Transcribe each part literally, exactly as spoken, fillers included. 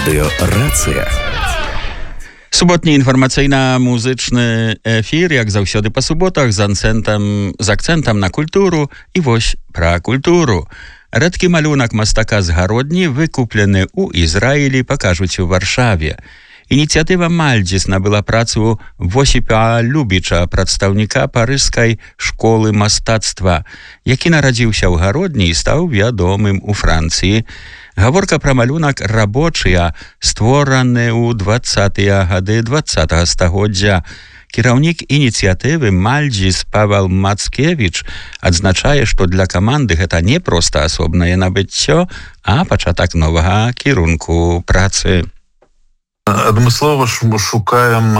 Радыё Рацыя. Суботні інфармацыйна-музычны эфір, як заўсёды па суботах, з акцэнтам, з акцэнтам на культуру. І вось пра культуру. Рэдкі малюнак мастака з Гародні, выкуплены ў Ізраілі, пакажуць у Варшаве. Ініцыятыва Мальдзіс набыла працу Восіпа Любіча, прадстаўніка парыжскай школы мастацтва, які нарадзіўся ў Гародні і стаў вядомым у Францыі. Гаворка пра малюнак рабочыя, створаны ў дваццатыя гады дваццатага стагоддзя. Кіраўнік ініцыятывы Мальдзіс Павел Мацкевіч адзначае, што для каманды гэта не проста асобнае набыццё, а пачатак новага кірунку працы. Адмыслова шукаем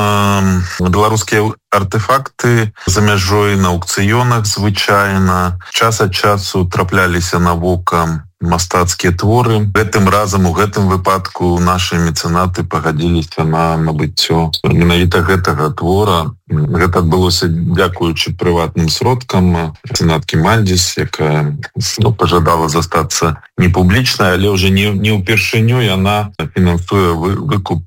беларускія артефакты за мяжой на аукцыёнах звычайна. Час ад часу трапляліся на вока мастацкія творы. Гэтым разам у гэтым выпадку нашы мецэнаты пагадзіліся на набыццё менавіта гэтага твора. Гэта адбылося дзякуючы прыватным сродкам мецэнаткі Мальдзіс, якая ну, пажадала застацца не публічнай, але ўжо не, не ўпершыню яна фінансуе вы, выкуп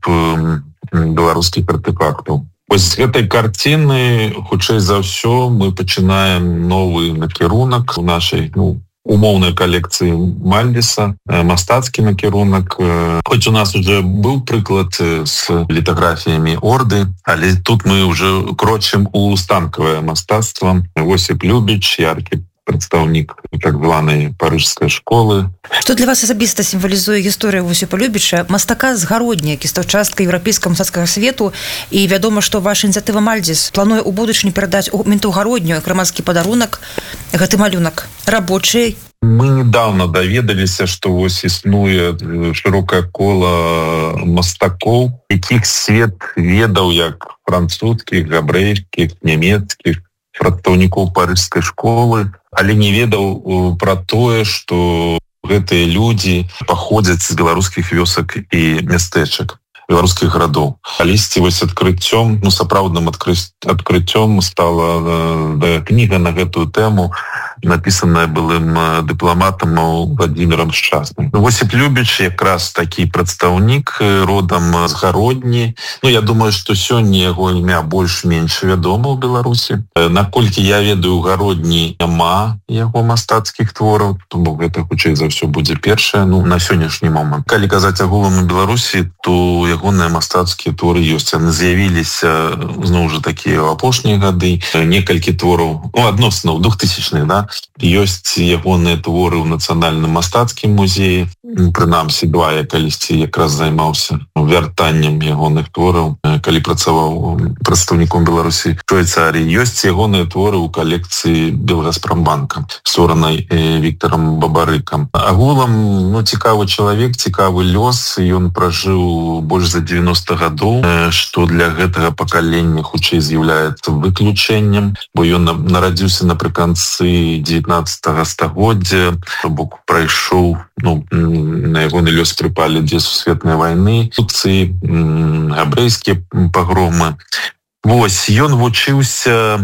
беларускіх артефактаў. Вось з гэтай карціны, хутчэй за ўсё, мы пачынаем новы накірунак у нашай ну, умоўнай калекцыі Мальдзіса, мастацкі накірунак. Хоць у нас уже быў прыклад з літаграфіямі Орды, але тут мы ўжо крочым у станкавае мастацтва. Восіп Любіч, яркі прадстаўнік так званай парыжскай школы. Што для вас асабіста сімвалізуе гісторыя Восіпа Любіча, мастака з Гародні, які стаў часткай еўрапейскага мастацкага свету, і вядома, што ваша ініцыятыва Мальдзіс плануе ў будучыні перадаць у менту Гародню як грамадскі падарунак гэты малюнак рабочий. Мы недавно даведаліся, што вось існуе шырокае кола мастакоў, якіх свет ведаў як французскіх, габрэйскіх, нямецкіх, прадстаўнікоў парыжскай школы, але не ведаў пра тое, што гэтыя людзі паходзяць з беларускіх вёсак і мястэчак, беларускіх гарадоў. Калісьці вось адкрыццём, ну сапраўдным адкрыццём стала да, кніга на гэтую тэму, напісаная былым дыпламатам Владимиром Шчасным. Восіп Любіч якраз такі прадстаўнік родам з Гародні. Ну, я думаю, што сёння яго імя больш-менш вядома ў Беларусі. Наколькі я ведаю, у Гародні няма яго мастацкіх твораў, тому гэта хутчэй за ўсё будзе першае, ну, на сённяшні момант. Калі казаць агулам у Беларусі, то ягоныя мастацкія творы ёсць. Яны з'явіліся, зноў жа такія ў апошнія гады. Некалькі твораў, ну, адносна ў двухтысячных, да, ёсць ягоныя творы ў нацыянальным мастацкім музеі. Прынамсі, два я калісьці якраз займаўся вяртаннем ягоных твораў, калі працаваў прадстаўніком Беларусі Швейцарыі. Ёсць ягоныя творы ў калекцыі Белгазпромбанка, створанай Віктарам Бабарыкам. Агулам, ну, цікавы чалавек, цікавы лёс. Ён пражыў больш за девяносто гадоў, што для гэтага пакалення хутчэй з'яўляецца выключэннем, бо ён нарадзіўся напрыканцы девятнадцатага стагоддзя, бок прайшоў, ну, на ягоны лёс прыпалі дзве сусветныя вайны, Турцыі, габрэйскія пагромы. Вось, ён вучыўся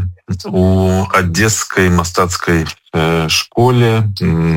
у адзескай мастацкай школе,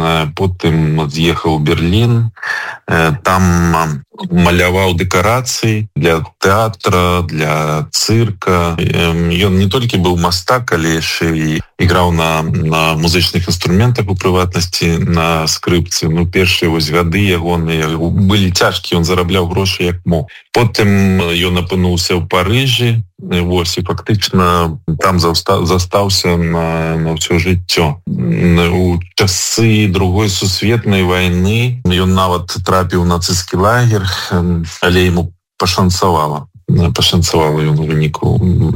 потым з'ехаў у Берлін, там маляваў дэкарацыі для тэатра, для цырка. Ён не толькі быў мастак, але яшчэ і іграў на, на музычных інструментах, у прыватнасці на скрыпцы. Ну, першыя вось гады ягоныя былі цяжкія, ён зарабляў грошы як мог. Потым ён апынуўся ў Парыжы, вось, і фактычна там застаўся на, на ўсё жыццё. У часы другой сусветнай вайны ён нават трапіў у нацысцкі лагер, але яму пашанцавала. Пашанцавала ён у выніку,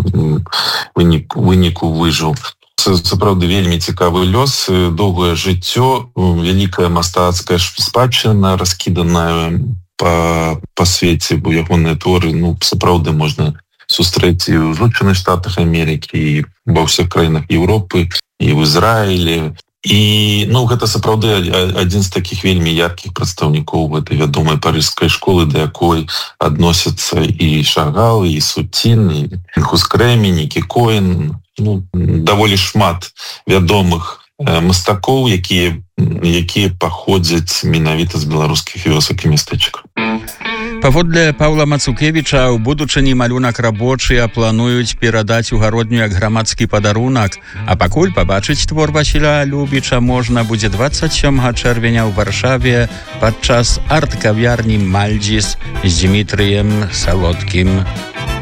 выніку, выніку выжыў. Сапраўды вельмі цікавы лёс, доўгае жыццё, вялікая мастацкая спадчына, раскіданая па, па свеце, бо ягоныя творы, ну, сапраўды можна сустрэць і ў Злучаных Штатах Амерыкі, і ва ўсіх краінах Еўропы, і ў Ізраілі. І, ну, гэта сапраўды адзін з такіх вельмі яркіх прадстаўнікоў гэтай вядомай парыжскай школы, да якой адносяцца і Шагал, і Сутін, і Хускрэмень, і Кікоін. Ну, даволі шмат вядомых мастакоў, якія, якія паходзяць менавіта з беларускіх вёсак і мястэчак. Паводле Паўла Мацукевіча, у будучыні малюнак рабочыя плануюць перадаць у гародню як грамадскі падарунак, а пакуль пабачыць твор Васіля Любіча можна будзе дваццаць сёмага чэрвеня ў Варшаве падчас арт-кавярні «Мальдзіс» з Дмітрыем Салодкім.